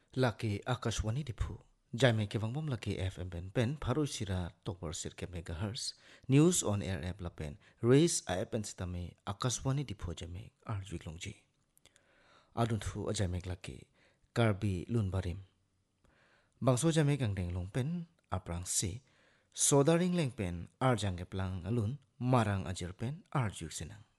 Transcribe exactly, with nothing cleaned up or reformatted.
Laki Akashwani Dipu. Jaime Kevangbom Laki F M pen pen Paru Sira Topper Sirke Megahertz. News on Air App Lapen. Raise A Pen Sitame Akashwani Dipu Jame Arjuiklongji. Adun Thu Ajame Laki Karbi Lunbarim. Bangso Jame Gangdeng Longpen Aprang Si. Sodaring Lengpen Arjangeplang Alun Marang Ajerpen Arjuk Senang.